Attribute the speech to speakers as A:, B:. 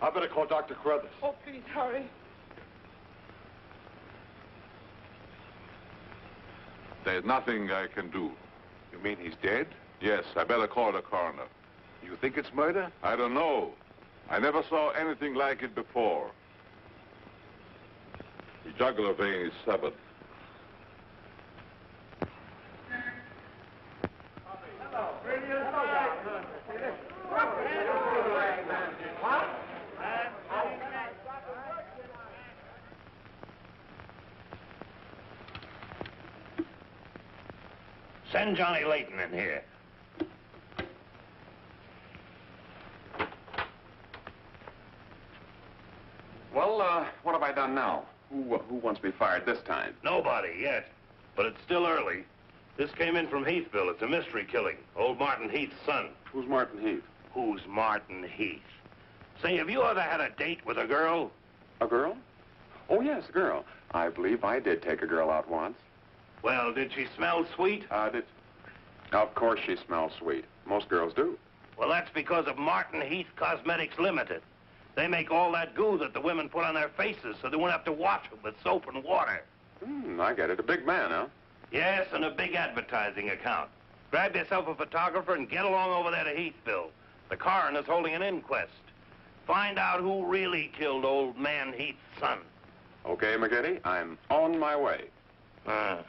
A: I better call Dr. Carruthers.
B: Oh, please hurry.
C: There's nothing I can do.
A: You mean he's dead?
C: Yes, I better call the coroner.
A: You think it's murder?
C: I don't know. I never saw anything like it before. The jugular vein is severed.
D: Send Johnny Layton in here.
E: Well, what have I done now? Who wants me fired this time?
D: Nobody yet, but it's still early. This came in from Heathville. It's a mystery killing. Old Martin Heath's son.
E: Who's Martin Heath?
D: Who's Martin Heath? Say, have you ever had a date with a girl?
E: A girl? Oh, yes, a girl. I believe I did take a girl out once.
D: Well, did she smell sweet?
E: Of course she smells sweet. Most girls do.
D: Well, that's because of Martin Heath Cosmetics Limited. They make all that goo that the women put on their faces so they won't have to wash them with soap and water.
E: I get it. A big man, huh?
D: Yes, and a big advertising account. Grab yourself a photographer and get along over there to Heathville. The coroner's holding an inquest. Find out who really killed old man Heath's son.
E: Okay, McGinty, I'm on my way.